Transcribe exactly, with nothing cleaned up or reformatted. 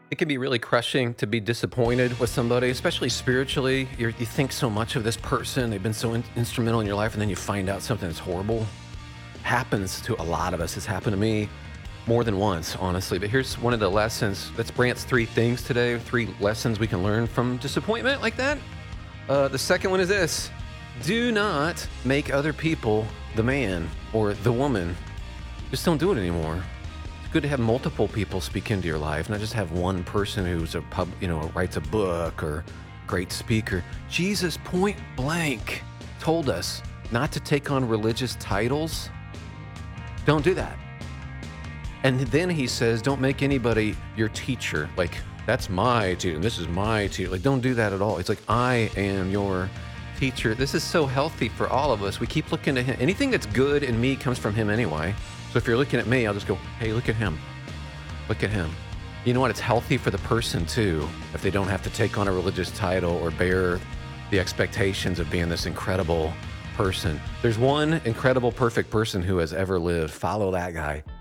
It can be really crushing to be disappointed with somebody, especially spiritually. You're, you think so much of this person, they've been so in- instrumental in your life, and then you find out something that's horrible. Happens to a lot of us. It's happened to me more than once, honestly. But here's one of the lessons. Let's Brant's three things today, three lessons we can learn from disappointment like that. Uh, the second one is this: do not make other people the man or the woman. Just don't do it anymore. It's good to have multiple people speak into your life, not just have one person who's a pub, you know, writes a book or great speaker. Jesus point blank told us not to take on religious titles. Don't do that. And then he says, don't make anybody your teacher. Like, that's my teacher. This is my teacher. Like, don't do that at all. It's like, I am your teacher. This is so healthy for all of us. We keep looking to him. Anything that's good in me comes from him anyway. So if you're looking at me, I'll just go, hey, look at him. Look at him. You know what? It's healthy for the person too, if they don't have to take on a religious title or bear the expectations of being this incredible person. There's one incredible, perfect person who has ever lived. Follow that guy.